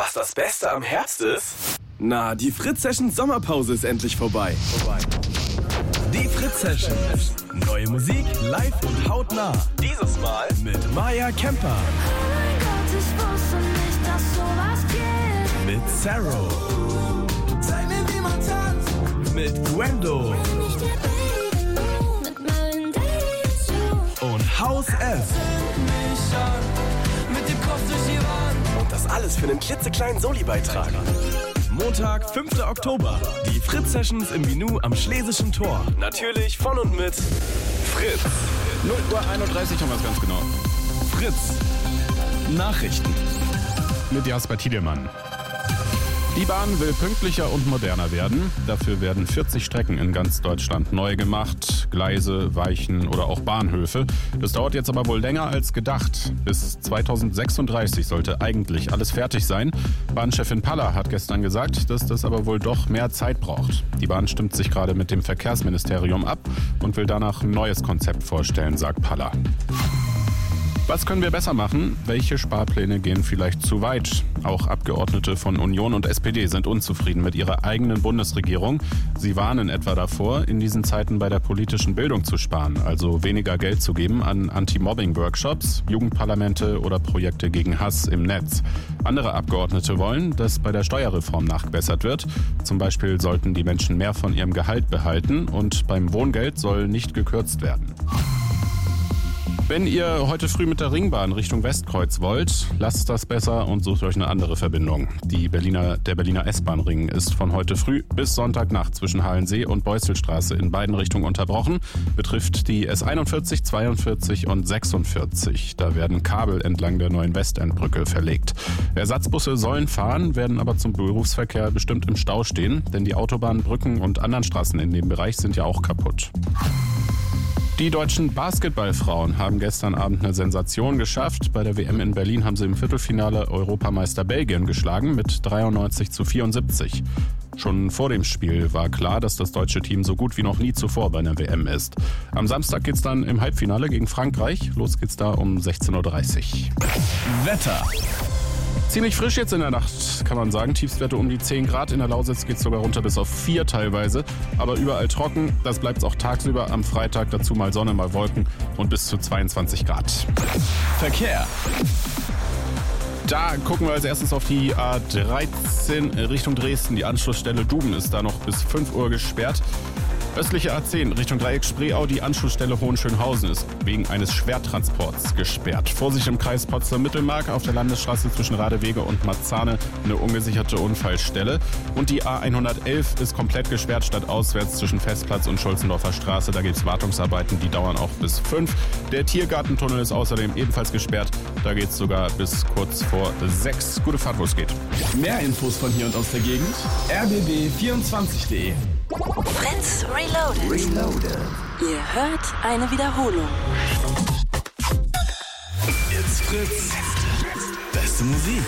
Was das Beste am Herbst ist? Na, die Fritz-Sessions Sommerpause ist endlich vorbei. Die Fritz-Sessions. Neue Musik, live und hautnah. Dieses Mal mit Maya Kemper. Oh mein Gott, ich wusste nicht, dass sowas geht. Mit Sarah. Zeig mir, wie man tanzt. Mit Gwendo. Wenn ich dir begegne, mit meinen Days you. Und Haus F. Mich an, mit dem Kopf durch die Wand. Und das alles für einen klitzekleinen Soli-Beitrag. Montag, 5. Oktober. Die Fritz-Sessions im Minu am Schlesischen Tor. Natürlich von und mit Fritz. 0:31 Uhr haben wir es ganz genau. Fritz. Nachrichten. Mit Jasper Tiedemann. Die Bahn will pünktlicher und moderner werden. Dafür werden 40 Strecken in ganz Deutschland neu gemacht. Gleise, Weichen oder auch Bahnhöfe. Das dauert jetzt aber wohl länger als gedacht. Bis 2036 sollte eigentlich alles fertig sein. Bahnchefin Palla hat gestern gesagt, dass das aber wohl doch mehr Zeit braucht. Die Bahn stimmt sich gerade mit dem Verkehrsministerium ab und will danach ein neues Konzept vorstellen, sagt Palla. Was können wir besser machen? Welche Sparpläne gehen vielleicht zu weit? Auch Abgeordnete von Union und SPD sind unzufrieden mit ihrer eigenen Bundesregierung. Sie warnen etwa davor, in diesen Zeiten bei der politischen Bildung zu sparen, also weniger Geld zu geben an Anti-Mobbing-Workshops, Jugendparlamente oder Projekte gegen Hass im Netz. Andere Abgeordnete wollen, dass bei der Steuerreform nachgebessert wird. Zum Beispiel sollten die Menschen mehr von ihrem Gehalt behalten und beim Wohngeld soll nicht gekürzt werden. Wenn ihr heute früh mit der Ringbahn Richtung Westkreuz wollt, lasst das besser und sucht euch eine andere Verbindung. Der Berliner S-Bahn-Ring ist von heute früh bis Sonntagnacht zwischen Halensee und Beuselstraße in beiden Richtungen unterbrochen. Betrifft die S41, 42 und 46. Da werden Kabel entlang der neuen Westendbrücke verlegt. Ersatzbusse sollen fahren, werden aber zum Berufsverkehr bestimmt im Stau stehen, denn die Autobahnen, Brücken und anderen Straßen in dem Bereich sind ja auch kaputt. Die deutschen Basketballfrauen haben gestern Abend eine Sensation geschafft. Bei der WM in Berlin haben sie im Viertelfinale Europameister Belgien geschlagen mit 93:74. Schon vor dem Spiel war klar, dass das deutsche Team so gut wie noch nie zuvor bei einer WM ist. Am Samstag geht's dann im Halbfinale gegen Frankreich. Los geht's da um 16:30 Uhr. Wetter. Ziemlich frisch jetzt in der Nacht, kann man sagen. Tiefstwerte um die 10 Grad. In der Lausitz geht es sogar runter bis auf 4 teilweise. Aber überall trocken. Das bleibt auch tagsüber. Am Freitag dazu mal Sonne, mal Wolken und bis zu 22 Grad. Verkehr. Da gucken wir als erstes auf die A13 Richtung Dresden. Die Anschlussstelle Duben ist da noch bis 5 Uhr gesperrt. Östliche A10 Richtung Dreieck Spreeau, die Anschlussstelle Hohenschönhausen ist wegen eines Schwertransports gesperrt. Vorsicht im Kreis Potsdam-Mittelmark, auf der Landesstraße zwischen Radewege und Marzahne eine ungesicherte Unfallstelle. Und die A111 ist komplett gesperrt, stadtauswärts zwischen Festplatz und Schulzendorfer Straße. Da gibt es Wartungsarbeiten, die dauern auch bis 5. Der Tiergartentunnel ist außerdem ebenfalls gesperrt. Da geht es sogar bis kurz vor 6. Gute Fahrt, wo es geht. Mehr Infos von hier und aus der Gegend. rbb24.de. Fritz Reloaded. Ihr hört eine Wiederholung. It's Fritz. Beste Musik.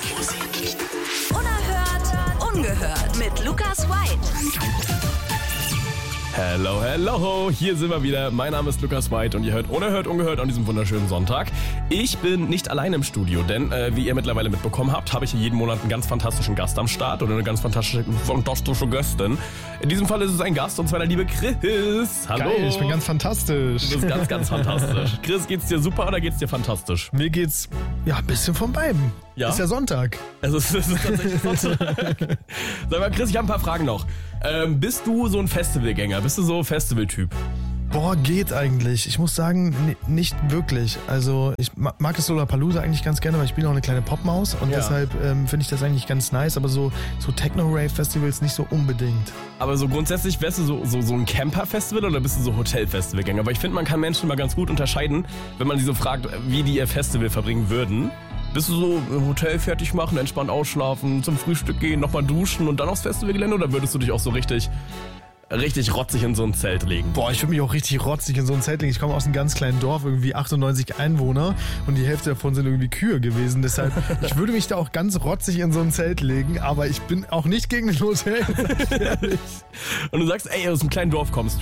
Unerhört, ungehört mit Lukas White. Hello, hello, hier sind wir wieder. Mein Name ist Lukas White und ihr hört Unerhört, ungehört an diesem wunderschönen Sonntag. Ich bin nicht allein im Studio, denn wie ihr mittlerweile mitbekommen habt, habe ich hier jeden Monat einen ganz fantastischen Gast am Start oder eine ganz fantastische Gästin. In diesem Fall ist es ein Gast und zwar der liebe Chris. Hallo. Geil, ich bin ganz fantastisch. Du bist ganz, ganz fantastisch. Chris, geht's dir super oder geht's dir fantastisch? Mir geht's ein bisschen von beiden. Ja? Ist ja Sonntag. Es ist tatsächlich Sonntag. Sag mal, Chris, ich habe ein paar Fragen noch. Bist du so ein Festivalgänger? Bist du so Festivaltyp? Boah, geht eigentlich. Ich muss sagen, nicht wirklich. Also ich mag das Lollapalooza eigentlich ganz gerne, weil ich bin auch eine kleine Popmaus und deshalb finde ich das eigentlich ganz nice, aber so Techno-Rave-Festivals nicht so unbedingt. Aber so grundsätzlich wärst du so ein Camper-Festival oder bist du so Hotel-Festivalgänger? Aber ich finde, man kann Menschen mal ganz gut unterscheiden, wenn man sie so fragt, wie die ihr Festival verbringen würden. Bist du so im Hotel fertig machen, entspannt ausschlafen, zum Frühstück gehen, nochmal duschen und dann aufs Festivalgelände? Oder würdest du dich auch so richtig rotzig in so ein Zelt legen? Boah, ich würde mich auch richtig rotzig in so ein Zelt legen. Ich komme aus einem ganz kleinen Dorf, irgendwie 98 Einwohner und die Hälfte davon sind irgendwie Kühe gewesen. Deshalb, ich würde mich da auch ganz rotzig in so ein Zelt legen, aber ich bin auch nicht gegen ein Hotel. Und du sagst, ey, aus einem kleinen Dorf kommst du.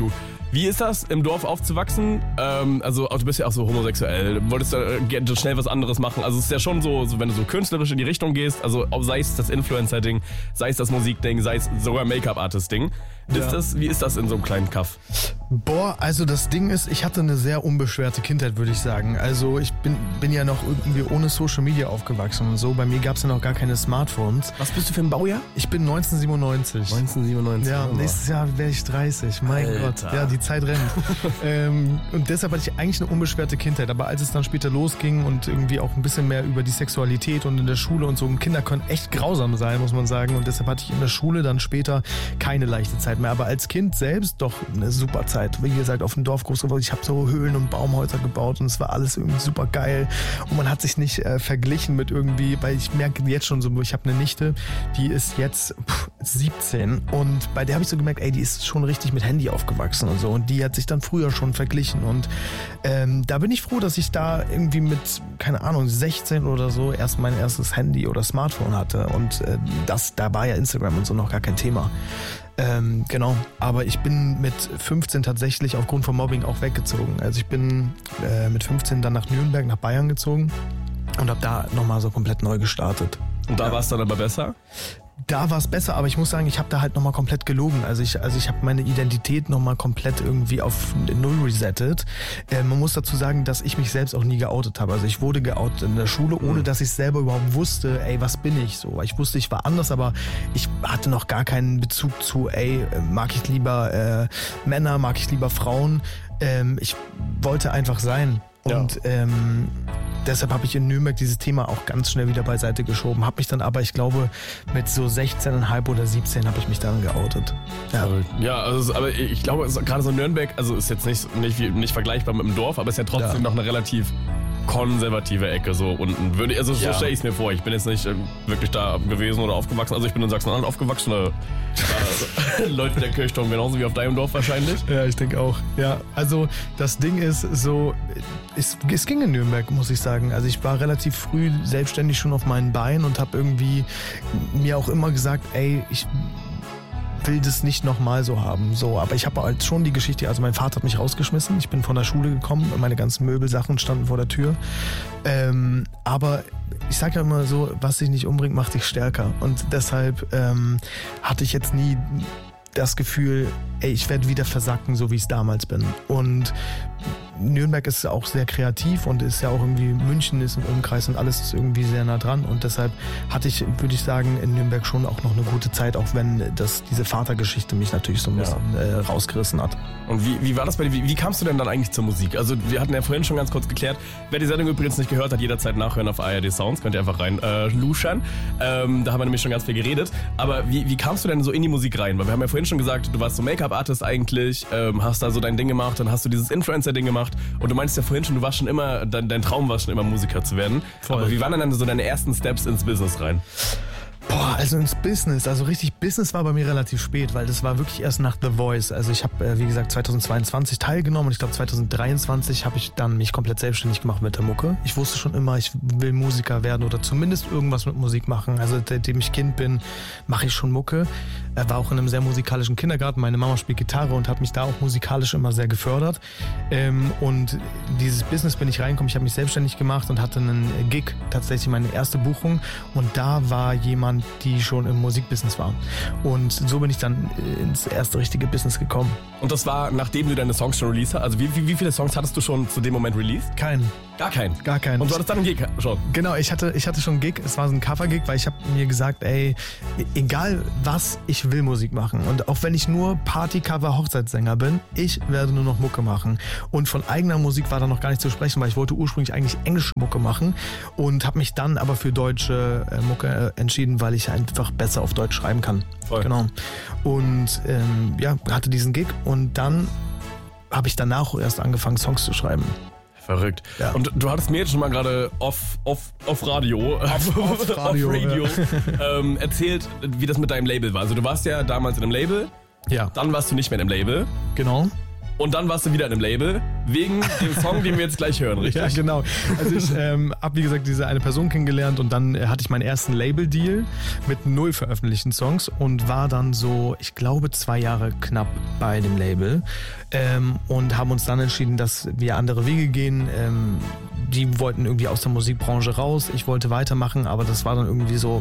Wie ist das, im Dorf aufzuwachsen? Also du bist ja auch so homosexuell. Wolltest du schnell was anderes machen? Also es ist ja schon so, wenn du so künstlerisch in die Richtung gehst, also sei es das Influencer-Ding, sei es das Musikding, sei es sogar Make-up-Artist-Ding. Wie ist das in so einem kleinen Kaff? Boah, also das Ding ist, ich hatte eine sehr unbeschwerte Kindheit, würde ich sagen. Also ich bin ja noch irgendwie ohne Social Media aufgewachsen und so. Bei mir gab es ja noch gar keine Smartphones. Was bist du für ein Baujahr? Ich bin 1997. 1997. Ja, nächstes Jahr werde ich 30. Mein Alter. Gott, ja, die Zeit rennt. Und deshalb hatte ich eigentlich eine unbeschwerte Kindheit. Aber als es dann später losging und irgendwie auch ein bisschen mehr über die Sexualität und in der Schule und so, und Kinder können echt grausam sein, muss man sagen. Und deshalb hatte ich in der Schule dann später keine leichte Zeit mehr. Aber als Kind selbst doch eine super Zeit. Wie gesagt, auf dem Dorf groß geworden. Ich habe so Höhlen und Baumhäuser gebaut und es war alles irgendwie super geil. Und man hat sich nicht verglichen mit irgendwie, weil ich merke jetzt schon so, ich habe eine Nichte, die ist jetzt 17 und bei der habe ich so gemerkt, ey, die ist schon richtig mit Handy aufgewachsen und so und die hat sich dann früher schon verglichen und da bin ich froh, dass ich da irgendwie mit, keine Ahnung, 16 oder so erst mein erstes Handy oder Smartphone hatte und da war ja Instagram und so noch gar kein Thema. Genau, aber ich bin mit 15 tatsächlich aufgrund von Mobbing auch weggezogen. Also ich bin mit 15 dann nach Nürnberg, nach Bayern gezogen und habe da nochmal so komplett neu gestartet. Und da war es dann aber besser? Da war es besser, aber ich muss sagen, ich habe da halt nochmal komplett gelogen. Also ich habe meine Identität nochmal komplett irgendwie auf Null resettet. Man muss dazu sagen, dass ich mich selbst auch nie geoutet habe. Also ich wurde geoutet in der Schule, ohne dass ich selber überhaupt wusste, ey, was bin ich so. Ich wusste, ich war anders, aber ich hatte noch gar keinen Bezug zu, ey, mag ich lieber Männer, mag ich lieber Frauen. Ich wollte einfach sein. Und deshalb habe ich in Nürnberg dieses Thema auch ganz schnell wieder beiseite geschoben. Habe mich dann aber, ich glaube, mit so 16,5 oder 17 habe ich mich dann geoutet. Ja, also, aber ich glaube, gerade so Nürnberg, also ist jetzt nicht vergleichbar mit dem Dorf, aber ist ja trotzdem noch eine relativ konservative Ecke so unten. So stelle ich es mir vor. Ich bin jetzt nicht wirklich da gewesen oder aufgewachsen. Also ich bin in Sachsen-Anhalt aufgewachsen. Leute der Kirchturm genauso wie auf deinem Dorf wahrscheinlich. Ja, ich denke auch. Ja, also das Ding ist so, es ging in Nürnberg, muss ich sagen. Also ich war relativ früh selbstständig schon auf meinen Beinen und habe irgendwie mir auch immer gesagt, ey, ich will das nicht nochmal so haben. So, aber ich habe halt schon die Geschichte, also mein Vater hat mich rausgeschmissen, ich bin von der Schule gekommen, meine ganzen Möbelsachen standen vor der Tür. Aber ich sage ja immer so, was dich nicht umbringt, macht dich stärker. Und deshalb hatte ich jetzt nie das Gefühl, ey, ich werde wieder versacken, so wie ich es damals bin. Und Nürnberg ist auch sehr kreativ und ist ja auch irgendwie, München ist im Umkreis und alles ist irgendwie sehr nah dran und deshalb hatte ich, würde ich sagen, in Nürnberg schon auch noch eine gute Zeit, auch wenn diese Vatergeschichte mich natürlich so ein bisschen rausgerissen hat. Und wie war das bei dir? Wie kamst du denn dann eigentlich zur Musik? Also wir hatten ja vorhin schon ganz kurz geklärt, wer die Sendung übrigens nicht gehört hat, jederzeit nachhören auf ARD Sounds, könnt ihr einfach rein luschern. Da haben wir nämlich schon ganz viel geredet. Aber wie kamst du denn so in die Musik rein? Weil wir haben ja vorhin schon gesagt, du warst so Make-up-Artist eigentlich, hast da so dein Ding gemacht, dann hast du dieses Influencer-Ding gemacht. Und du meinst ja vorhin schon, du warst schon immer, dein Traum war schon immer Musiker zu werden. Voll. Aber wie waren denn dann so deine ersten Steps ins Business rein? Boah, also ins Business, also richtig Business war bei mir relativ spät, weil das war wirklich erst nach The Voice. Also ich habe, wie gesagt, 2022 teilgenommen und ich glaube 2023 habe ich dann mich komplett selbstständig gemacht mit der Mucke. Ich wusste schon immer, ich will Musiker werden oder zumindest irgendwas mit Musik machen. Also seitdem ich Kind bin, mache ich schon Mucke. Er war auch in einem sehr musikalischen Kindergarten. Meine Mama spielt Gitarre und hat mich da auch musikalisch immer sehr gefördert. Und dieses Business bin ich reingekommen. Ich habe mich selbstständig gemacht und hatte einen Gig, tatsächlich meine erste Buchung. Und da war jemand, die schon im Musikbusiness war. Und so bin ich dann ins erste richtige Business gekommen. Und das war, nachdem du deine Songs schon released hast? Also wie viele Songs hattest du schon zu dem Moment released? Keinen. Gar keinen? Gar keinen. Und du hattest dann einen Gig schon? Genau, ich hatte schon einen Gig. Es war so ein Cover-Gig, weil ich habe mir gesagt, ey, egal was, ich will Musik machen. Und auch wenn ich nur Party-Cover-Hochzeitssänger bin, ich werde nur noch Mucke machen. Und von eigener Musik war da noch gar nicht zu sprechen, weil ich wollte ursprünglich eigentlich englische Mucke machen und habe mich dann aber für deutsche Mucke entschieden, weil ich einfach besser auf Deutsch schreiben kann. Voll. Genau. Und hatte diesen Gig und dann habe ich danach erst angefangen, Songs zu schreiben. Verrückt. Ja. Und du hattest mir jetzt schon mal gerade off Radio erzählt, wie das mit deinem Label war. Also du warst ja damals in einem Label, ja. Dann warst du nicht mehr in einem Label. Genau. Und dann warst du wieder in einem Label, wegen dem Song, den wir jetzt gleich hören, richtig? Ja, genau. Also ich habe, wie gesagt, diese eine Person kennengelernt und dann hatte ich meinen ersten Label-Deal mit 0 veröffentlichten Songs und war dann so, ich glaube, 2 Jahre knapp bei dem Label und haben uns dann entschieden, dass wir andere Wege gehen. Die wollten irgendwie aus der Musikbranche raus, ich wollte weitermachen, aber das war dann irgendwie so,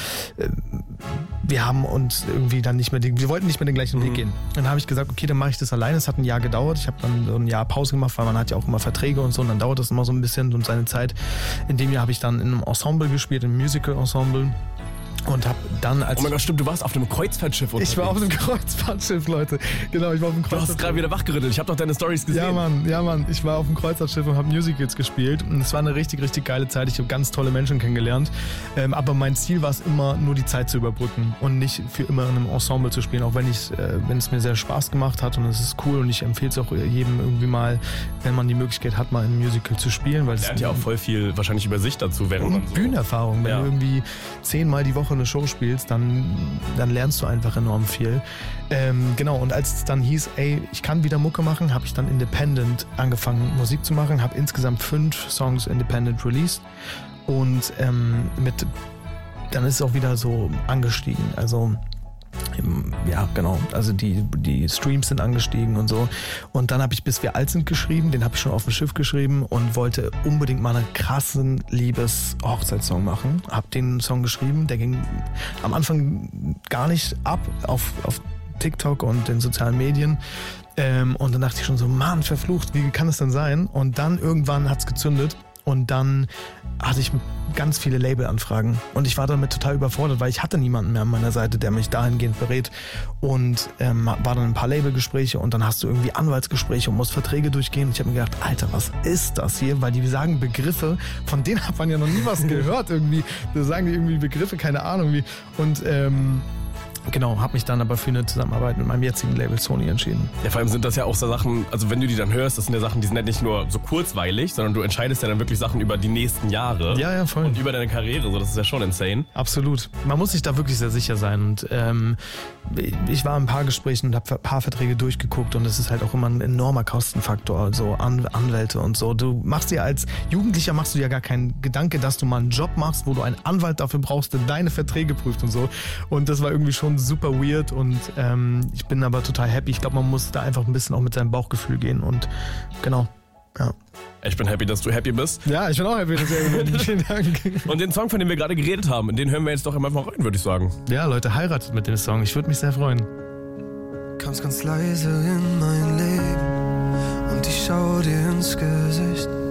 wir haben uns irgendwie dann nicht mehr, wir wollten nicht mehr den gleichen Weg gehen. Dann habe ich gesagt, okay, dann mache ich das alleine. Es hat ein Jahr gedauert. Ich habe dann so ein Jahr Pause gemacht, weil man hat ja auch immer Verträge und so und dann dauert das immer so ein bisschen und seine Zeit. In dem Jahr habe ich dann in einem Ensemble gespielt, im Musical-Ensemble. Und hab dann als... Oh mein Gott, stimmt, du warst auf einem Kreuzfahrtschiff unterwegs. Ich war auf einem Kreuzfahrtschiff, Leute. Genau, ich war auf einem Kreuzfahrtschiff. Du hast gerade wieder wachgerüttelt. Ich habe doch deine Storys gesehen. Ja, Mann. Ich war auf dem Kreuzfahrtschiff und habe Musicals gespielt. Und es war eine richtig, richtig geile Zeit. Ich habe ganz tolle Menschen kennengelernt. Aber mein Ziel war es immer, nur die Zeit zu überbrücken und nicht für immer in einem Ensemble zu spielen. Auch wenn es mir sehr Spaß gemacht hat und es ist cool. Und ich empfehle es auch jedem irgendwie mal, wenn man die Möglichkeit hat, mal in einem Musical zu spielen. Weil man lernt ja auch voll viel wahrscheinlich über sich dazu, während man so... Bühnenerfahrung. Wenn du irgendwie 10-mal die Woche eine Show spielst, dann lernst du einfach enorm viel. Genau, und als es dann hieß, ey, ich kann wieder Mucke machen, habe ich dann independent angefangen, Musik zu machen, habe insgesamt 5 Songs independent released und dann ist es auch wieder so angestiegen. Also ja, genau. Also die Streams sind angestiegen und so. Und dann habe ich Bis wir alt sind geschrieben, den habe ich schon auf dem Schiff geschrieben und wollte unbedingt mal einen krassen Liebes-Hochzeitssong machen. Hab den Song geschrieben, der ging am Anfang gar nicht ab auf TikTok und den sozialen Medien. Und dann dachte ich schon so, Mann, verflucht, wie kann es denn sein? Und dann irgendwann hat's gezündet. Und dann hatte ich ganz viele Labelanfragen und ich war damit total überfordert, weil ich hatte niemanden mehr an meiner Seite, der mich dahingehend berät und war dann ein paar Labelgespräche und dann hast du irgendwie Anwaltsgespräche und musst Verträge durchgehen und ich habe mir gedacht, Alter, was ist das hier? Weil die sagen Begriffe, von denen hat man ja noch nie was gehört irgendwie. Da sagen die irgendwie Begriffe, keine Ahnung wie. Und genau, habe mich dann aber für eine Zusammenarbeit mit meinem jetzigen Label Sony entschieden. Ja, vor allem sind das ja auch so Sachen, also wenn du die dann hörst, das sind ja Sachen, die sind ja nicht nur so kurzweilig, sondern du entscheidest ja dann wirklich Sachen über die nächsten Jahre. Ja, voll. Und über deine Karriere, so, das ist ja schon insane. Absolut. Man muss sich da wirklich sehr sicher sein und ich war in ein paar Gesprächen und habe ein paar Verträge durchgeguckt und es ist halt auch immer ein enormer Kostenfaktor, so Anwälte und so. Du machst dir als Jugendlicher machst du ja gar keinen Gedanke, dass du mal einen Job machst, wo du einen Anwalt dafür brauchst, der deine Verträge prüft und so. Und das war irgendwie schon super weird und ich bin aber total happy. Ich glaube, man muss da einfach ein bisschen auch mit seinem Bauchgefühl gehen und genau, ja. Ich bin happy, dass du happy bist. Ja, ich bin auch happy, dass ihr happy bin. Vielen Dank. Und den Song, von dem wir gerade geredet haben, den hören wir jetzt doch einfach mal rein, würde ich sagen. Ja, Leute, heiratet mit dem Song. Ich würde mich sehr freuen. Kommst ganz leise in mein Leben und ich schau dir ins Gesicht.